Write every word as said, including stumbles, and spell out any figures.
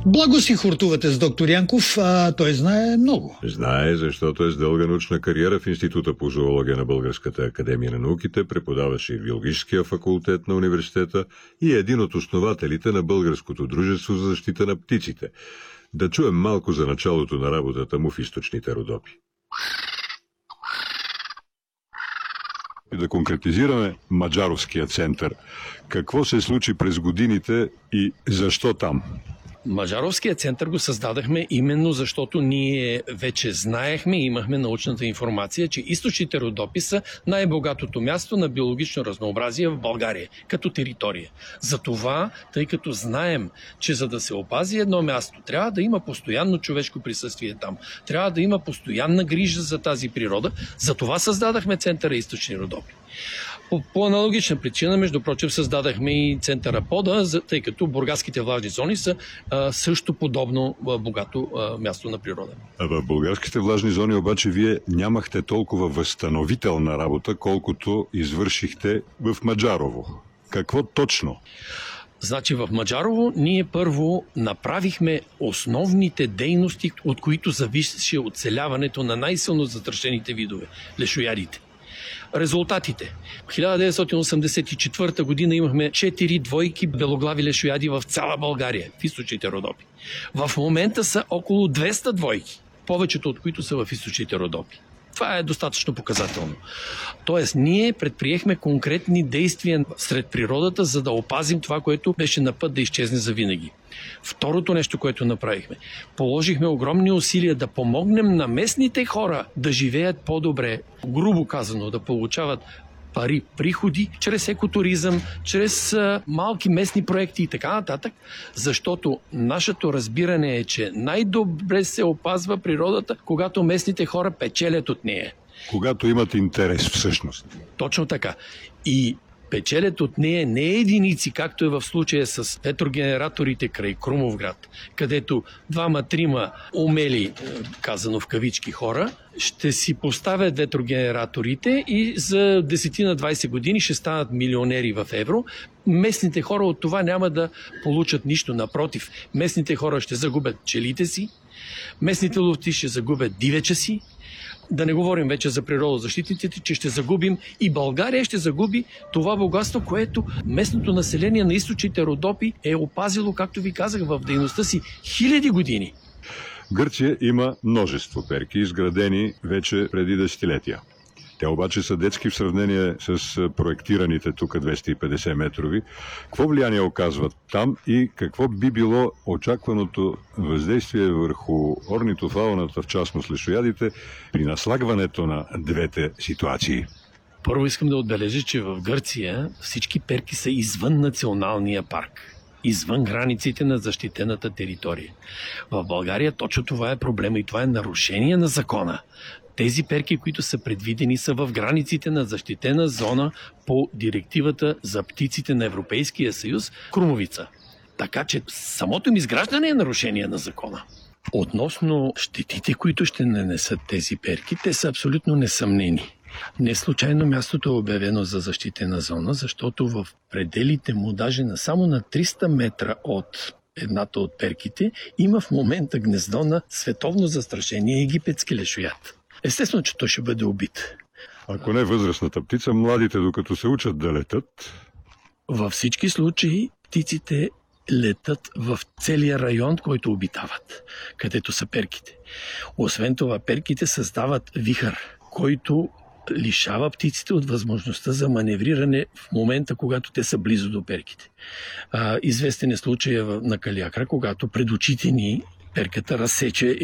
Благо си хортувате с доктор Янков, а той знае много. Знае, защото е с дълга научна кариера в Института по зоология на Българската академия на науките, преподаваше и в биологическия факултет на университета и е един от основателите на Българското дружество за защита на птиците. Да чуем малко за началото на работата му в източните Родопи. И да конкретизираме Маджаровския център. Какво се случи през годините и защо там? Маджаровския център го създадахме именно защото ние вече знаехме и имахме научната информация, че източните Родопи са най-богатото място на биологично разнообразие в България, като територия. Затова, тъй като знаем, че за да се опази едно място, трябва да има постоянно човешко присъствие там. Трябва да има постоянна грижа за тази природа. Затова създадахме центъра Източни Родопи. По, по аналогична причина, между прочим, създадахме и центъра Пода, тъй като бургаските влажни зони са а, също подобно а, богато а, място на природа. А в бургаските влажни зони обаче вие нямахте толкова възстановителна работа, колкото извършихте в Маджарово. Какво точно? Значи в Маджарово ние първо направихме основните дейности, от които зависеше оцеляването на най-силно застрашените видове – лешоядите. Резултатите. В хиляда деветстотин осемдесет и четвърта година имахме четири двойки белоглави лешояди в цяла България, в източните Родопи. В момента са около двеста двойки, повечето от които са в източните Родопи. Това е достатъчно показателно. Тоест, ние предприехме конкретни действия сред природата, за да опазим това, което беше на път да изчезне завинаги. Второто нещо, което направихме, положихме огромни усилия да помогнем на местните хора да живеят по-добре, грубо казано, да получават пари, приходи, чрез екотуризъм, чрез а, малки местни проекти и така нататък, защото нашето разбиране е, че най-добре се опазва природата, когато местните хора печелят от нея. Когато имат интерес всъщност. Точно така. И печелят от нея не единици, както е в случая с ветрогенераторите край Крумовград, където двама-трима умели, казано в кавички, хора, ще си поставят ветрогенераторите и за десет на двайсет години ще станат милионери в евро. Местните хора от това няма да получат нищо. Напротив, местните хора ще загубят пчелите си, местните ловци ще загубят дивеча си, да не говорим вече за природозащитниците, че ще загубим и България ще загуби това богатство, което местното население на източните Родопи е опазило, както ви казах, в дейността си хиляди години. Гърция има множество перки, изградени вече преди десетилетия. Те обаче са детски в сравнение с проектираните тук двеста и петдесет метрови. Какво влияние оказват там и какво би било очакваното въздействие върху орнитофауната, в частност лешоядите, при наслагването на двете ситуации? Първо искам да отбележа, че в Гърция всички перки са извън националния парк, извън границите на защитената територия. В България точно това е проблема и това е нарушение на закона. Тези перки, които са предвидени, са в границите на защитена зона по директивата за птиците на Европейския съюз Крумовица. Така че самото им изграждане е нарушение на закона. Относно щетите, които ще нанесат тези перки, те са абсолютно несъмнени. Не случайно мястото е обявено за защитена зона, защото в пределите му, даже на само на триста метра от едната от перките, има в момента гнездо на световно застрашение египетски лешояд. Естествено, че той ще бъде убит. Ако не възрастната птица, младите, докато се учат да летат? Във всички случаи птиците летат в целия район, който обитават, където са перките. Освен това, перките създават вихър, който лишава птиците от възможността за маневриране в момента, когато те са близо до перките. А, известен е случая на Калиакра, когато пред очите ни перката разсече